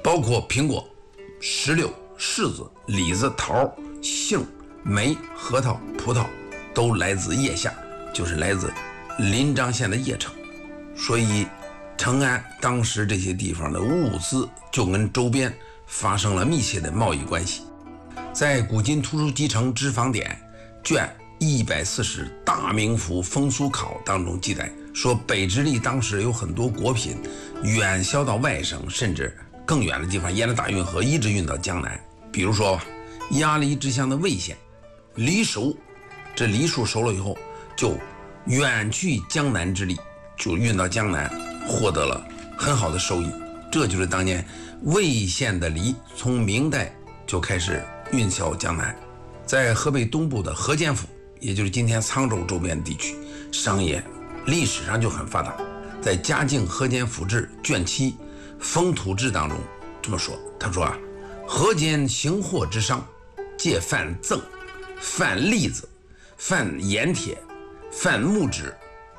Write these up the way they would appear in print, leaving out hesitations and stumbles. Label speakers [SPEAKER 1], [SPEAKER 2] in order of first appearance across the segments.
[SPEAKER 1] 包括苹果、石榴、柿子、李子、桃、杏、梅、核桃、葡萄，都来自叶夏，就是来自临漳县的叶城。所以成安当时这些地方的物资就跟周边发生了密切的贸易关系。在古今图书集成之访典卷140大名府风俗考当中记载说，北直隶当时有很多果品远销到外省，甚至更远的地方，沿着大运河一直运到江南。比如说鸭梨之乡的魏县，梨熟，这梨树熟了以后就远去江南之地，就运到江南，获得了很好的收益。这就是当年魏县的梨从明代就开始运销江南。在河北东部的河间府，也就是今天沧州周边地区，商业历史上就很发达。在《嘉靖河间府志》卷7风土志当中这么说，他说河间行货之商，借贩赠、贩栗子、贩盐铁、贩木脂。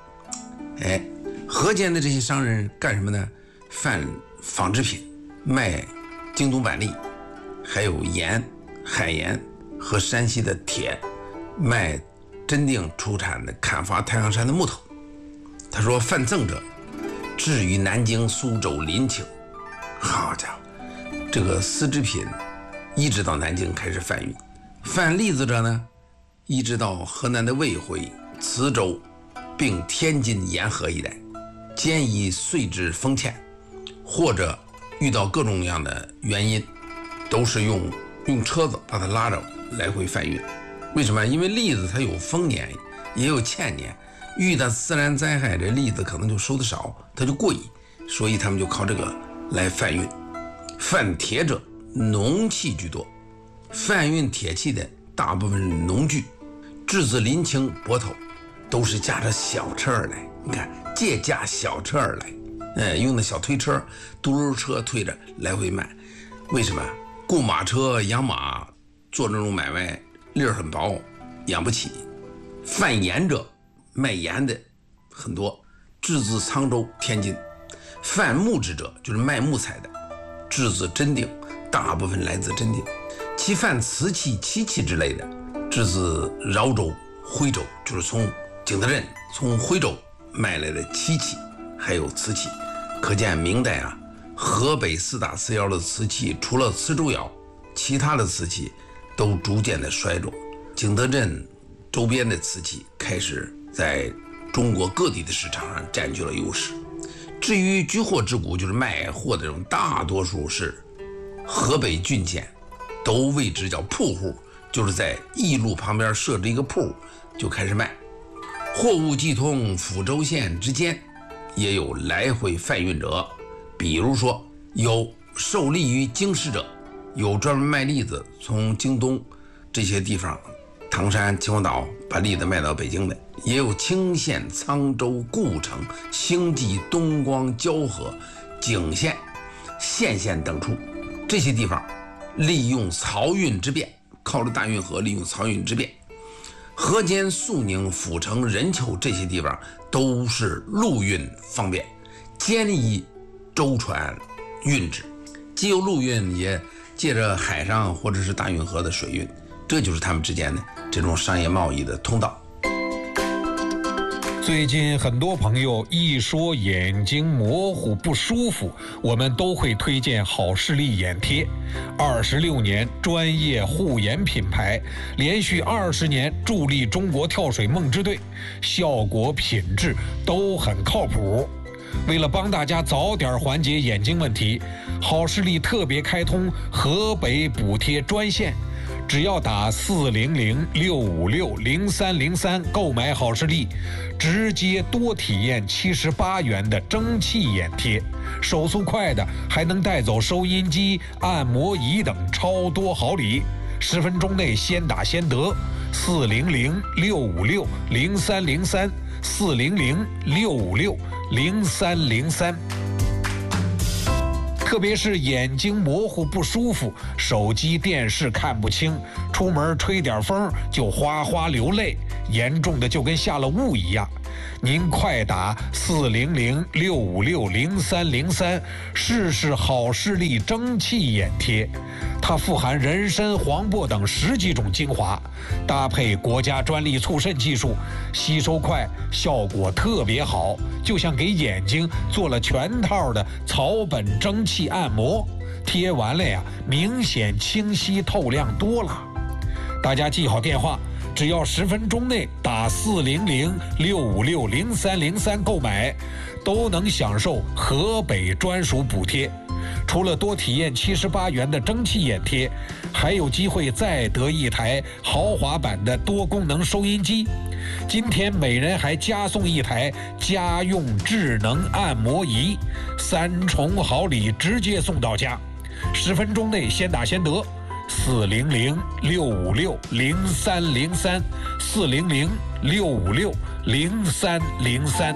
[SPEAKER 1] 河间的这些商人干什么呢？贩纺织品，卖京东板栗，还有盐、海盐和山西的铁，卖真定出产的砍伐太阳山的木头。他说贩赠者至于南京、苏州、临清。好家伙，这个丝织品一直到南京开始贩运。贩栗子者呢，一直到河南的卫辉、磁州并天津沿河一带，兼以碎纸封嵌，或者遇到各种各样的原因，都是用车子把它拉着来回贩运。为什么？因为栗子它有丰年也有欠年，遇到自然灾害，这栗子可能就收得少，它就贵，所以他们就靠这个来贩运。贩铁者农器居多，贩运铁器的大部分是农具，至自临清泊头都是驾着小车而来。你看，借驾小车而来，用的小推车、嘟噜车推着来回卖。为什么？雇马车养马做这种买卖粒儿很薄，养不起。贩盐者卖盐的很多，至自沧州、天津。贩木质者就是卖木材的，至自真定，大部分来自真定。其贩瓷器、漆器之类的，至自饶州、徽州，就是从景德镇、从徽州卖来的漆器还有瓷器。可见明代河北4大瓷窑的瓷器，除了磁州窑，其他的瓷器都逐渐的衰落。景德镇周边的瓷器开始在中国各地的市场上占据了优势。至于居货之股，就是卖货的这种，大多数是河北郡县，都谓之叫铺户，就是在驿路旁边设置一个铺就开始卖。货物既通抚州县之间，也有来回贩运者。比如说有受利于京师者，有专门卖栗子从京东这些地方，唐山、秦皇岛把栗子卖到北京的，也有清县、沧州、故城、兴济、东光、蛟河、景县、县县等处，这些地方利用漕运之便，靠着大运河利用漕运之便。河间、肃宁、阜成、任丘这些地方都是陆运方便，兼以舟船运之，既有陆运，也借着海上或者是大运河的水运，这就是他们之间的这种商业贸易的通道。
[SPEAKER 2] 最近很多朋友一说眼睛模糊不舒服，我们都会推荐好视力眼贴。26年专业护眼品牌，连续20年助力中国跳水梦之队，效果品质都很靠谱。为了帮大家早点缓解眼睛问题，好视力特别开通河北补贴专线，只要打400-656-0303购买好视力，直接多体验78元的蒸汽眼贴，手速快的还能带走收音机、按摩仪等超多好礼，10分钟内先打先得。400-656-0303 400-656-0303。特别是眼睛模糊不舒服，手机电视看不清，出门吹点风就哗哗流泪， 严重的就跟下了雾一样。您快打400-656-0303试试好视力蒸汽眼贴，它富含人参、黄柏等10几种精华，搭配国家专利促渗技术，吸收快，效果特别好，就像给眼睛做了全套的草本蒸汽按摩，贴完了呀，明显清晰透亮多了。大家记好电话，只要10分钟内打400-656-0303购买，都能享受河北专属补贴。除了多体验78元的蒸汽眼贴，还有机会再得一台豪华版的多功能收音机。今天每人还加送一台家用智能按摩仪，3重好礼直接送到家。10分钟内先打先得。400-656-0303 400-656-0303。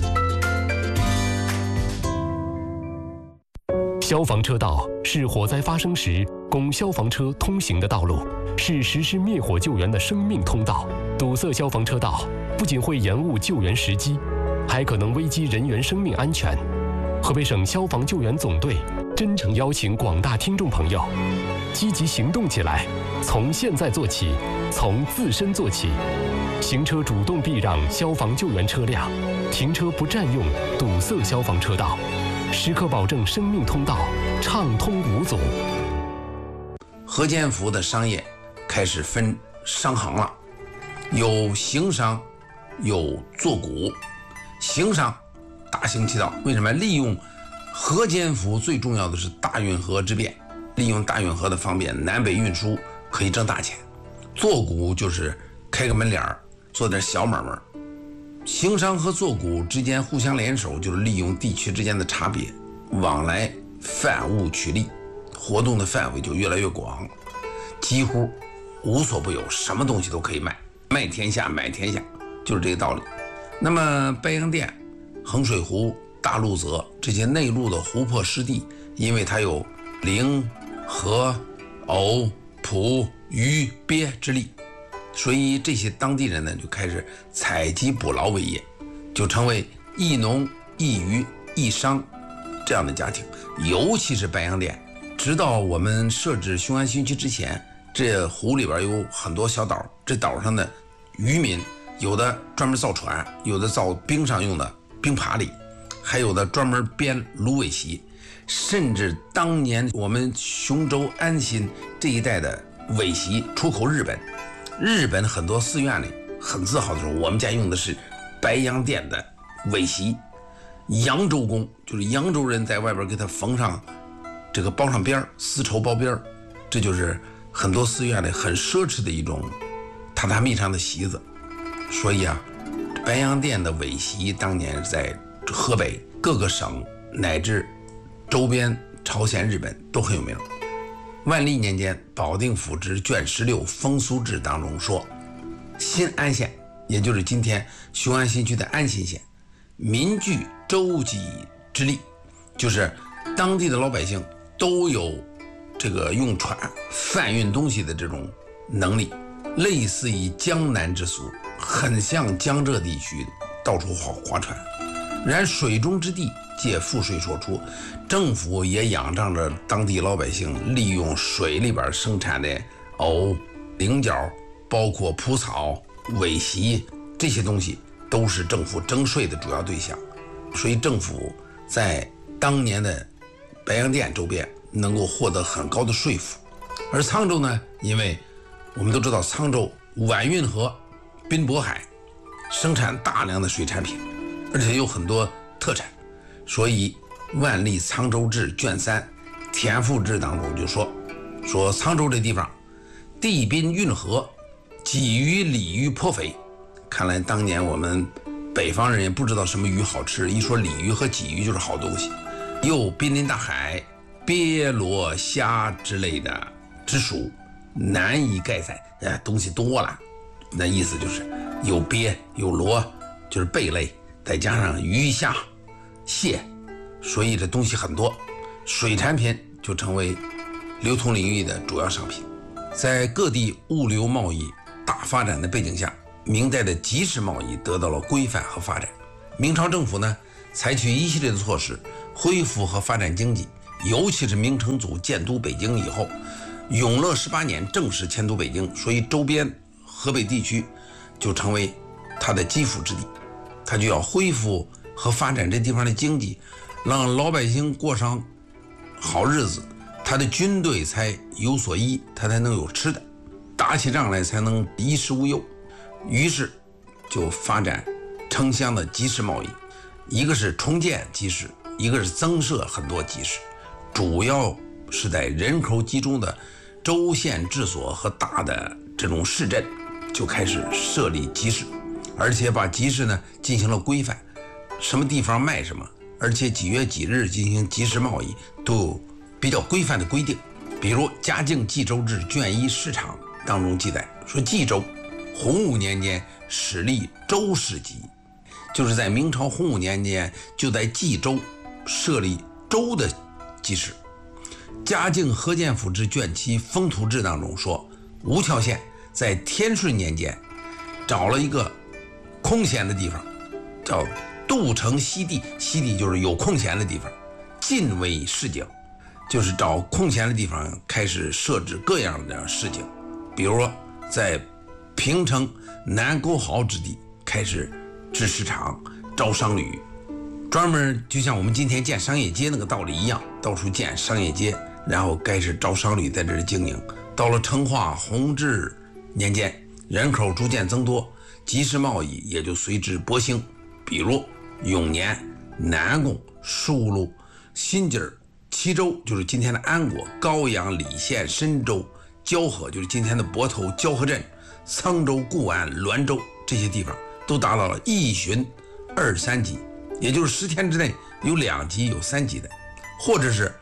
[SPEAKER 3] 消防车道是火灾发生时供消防车通行的道路，是实施灭火救援的生命通道。堵塞消防车道不仅会延误救援时机，还可能危及人员生命安全。河北省消防救援总队真诚邀请广大听众朋友积极行动起来，从现在做起，从自身做起。行车主动避让消防救援车辆，停车不占用堵塞消防车道，时刻保证生命通道畅通无阻。
[SPEAKER 1] 河间府的商业开始分商行了，有行商，有做股。行商大行其道，为什么？利用河间府最重要的是大运河之便，利用大运河的方便，南北运输可以挣大钱。做股就是开个门脸儿，做点小买卖。行商和做股之间互相联手，就是利用地区之间的差别，往来贩物取利，活动的范围就越来越广，几乎无所不有，什么东西都可以卖，卖天下买天下，就是这个道理。那么白洋淀、衡水湖、大陆泽这些内陆的湖泊湿地，因为它有灵、河、藕、蒲、鱼、鳖之利，所以这些当地人呢就开始采集捕捞为业，就成为一农一渔一商这样的家庭。尤其是白洋淀，直到我们设置雄安新区之前，这湖里边有很多小岛，这岛上的渔民有的专门造船，有的造冰上用的冰爬犁，还有的专门编芦苇席，甚至当年我们雄州安新这一带的苇席出口日本，日本很多寺院里很自豪的说，我们家用的是白洋淀的苇席，扬州工就是扬州人在外边给他缝上这个包上边，丝绸包边，这就是很多寺院里很奢侈的一种榻榻米上的席子。所以啊，白洋淀的苇席当年在河北各个省乃至周边朝鲜、日本都很有名。万历年间，保定府志卷16风俗志当中说，新安县，也就是今天雄安新区的安新县，民具舟楫之力，就是当地的老百姓都有这个用船贩运东西的这种能力，类似于江南之俗，很像江浙地区到处划船。然水中之地借赋税所出，政府也仰仗着当地老百姓利用水里边生产的藕、菱角，包括蒲草、苇席，这些东西都是政府征税的主要对象。所以政府在当年的白洋淀周边能够获得很高的税赋。而沧州呢，因为我们都知道沧州晚运河、滨渤海生产大量的水产品，而且有很多特产，所以万历沧州志卷3田赋志当中就说沧州这地方地滨运河，鲫鱼鲤鱼颇肥。看来当年我们北方人也不知道什么鱼好吃，一说鲤鱼和鲫鱼就是好东西。又濒临大海，鳖螺虾之类的之属难以盖载，东西多了，那意思就是有鳖有螺，就是贝类，再加上鱼虾蟹，所以这东西很多，水产品就成为流通领域的主要商品。在各地物流贸易大发展的背景下， 明代的集市贸易得到了规范和发展。明朝政府呢，采取一系列的措施，恢复和发展经济。尤其是明成祖建都北京以后，永乐18年正式迁都北京，所以周边河北地区就成为他的基辅之地。他就要恢复和发展这地方的经济，让老百姓过上好日子，他的军队才有所依，他才能有吃的，打起仗来才能衣食无忧。于是就发展城乡的集市贸易，一个是重建集市，一个是增设很多集市，主要是在人口集中的州县治所和大的这种市镇就开始设立集市，而且把集市呢进行了规范，什么地方卖什么，而且几月几日进行集市贸易都有比较规范的规定。比如《嘉靖纪州志》卷1市场当中记载说，纪州洪武年间始立州市集，就是在明朝洪武年间就在冀州设立州的集市。嘉靖河间府志卷7风土志当中说，吴桥县在天顺年间找了一个空闲的地方，叫杜城西地，西地就是有空闲的地方，尽为市井，就是找空闲的地方开始设置各样的市井。比如说在平城南沟壕之地开始置市场，招商旅，专门就像我们今天建商业街那个道理一样，到处建商业街，然后开始招商旅在这里经营。到了成化弘治年间，人口逐渐增多，集市贸易也就随之勃兴。比如永年、南贡、树路、新津、齐州就是今天的安国、高阳、礼县、深州、蛟河就是今天的泊头、蛟河镇、沧州、固安、滦州，这些地方都达到了1旬2、3级，也就是10天之内有2级有3级的，或者是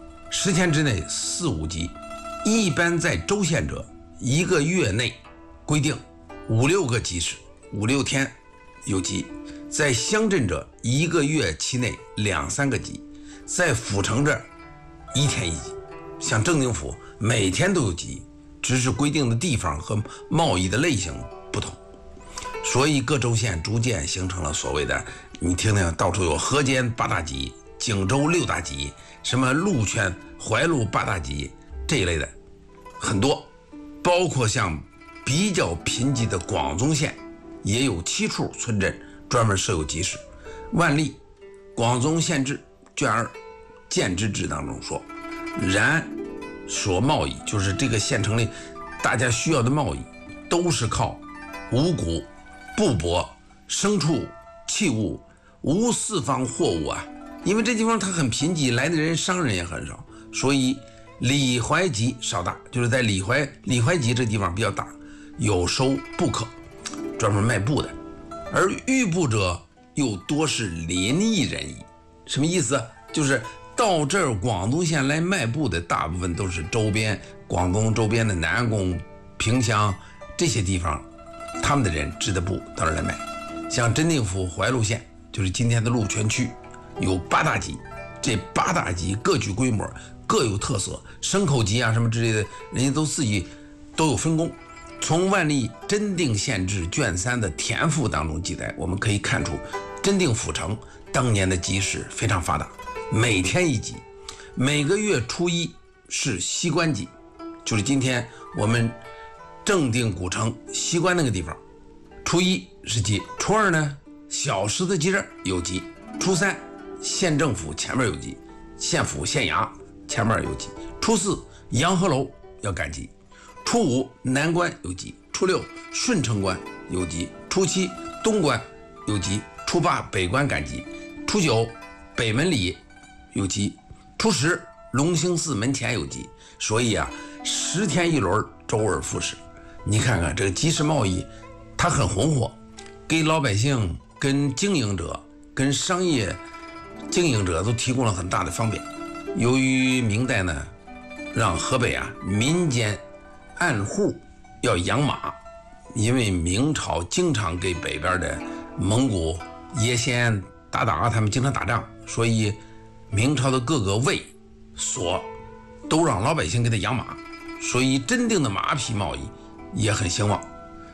[SPEAKER 1] 10天之内4、5级。一般在州县者1个月内规定5、6个集市，5、6天有集；在乡镇者1个月期内2、3个集；在府城这1天1集。像正定府每天都有集，只是规定的地方和贸易的类型不同。所以各州县逐渐形成了所谓的，你听听，到处有河间8大集、景州6大集，什么鹿圈、怀路8大集这一类的很多。包括像比较贫瘠的广宗县也有7处村镇专门设有集市。万历广宗县志卷2建制志当中说，然所贸易，就是这个县城里大家需要的贸易都是靠五谷、布帛、牲畜、器物、无四方货物啊。因为这地方它很贫瘠，来的人商人也很少，所以李怀集少大，就是在李怀集这地方比较大，有收布客，专门卖布的，而遇布者又多是邻邑人矣。什么意思？就是到这儿广东县来卖布的大部分都是周边广东周边的南贡、萍乡这些地方，他们的人织的布到这儿来卖。像真定府怀路县，就是今天的鹿泉区，有8大集，这8大集各具规模，各有特色，牲口集啊什么之类的，人家都自己都有分工。从万历真定县志卷3的田赋当中记载，我们可以看出真定府城当年的集市非常发达，每天1集，每个月初1是西关集，就是今天我们正定古城西关那个地方，初1是集，初2呢小石子集这儿有集，初3县政府前面有集，县府县衙前面有集，初4洋河楼要赶集，初5南关有集，初6顺城关有集，初7东关有集，初8北关赶集，初9北门里有集，初10龙兴寺门前有集。所以啊，10天一轮，周而复始。你看看这个集市贸易，它很红火，给老百姓、跟经营者、跟商业经营者都提供了很大的方便。由于明代呢，让河北啊民间按户要养马，因为明朝经常给北边的蒙古、耶仙、鞑靼他们经常打仗，所以明朝的各个卫所都让老百姓给他养马，所以真定的马匹贸易也很兴旺。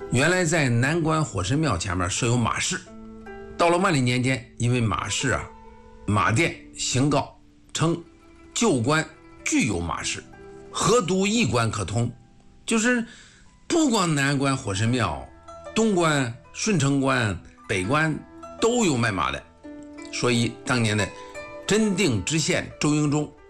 [SPEAKER 1] 原来在南关火神庙前面设有马市，到了万历年间，因为马市马店行告称旧关具有马市，河都一关可通，就是不光南关火神庙，东关、顺城关、北关都有卖马的。所以当年的真定知县周应忠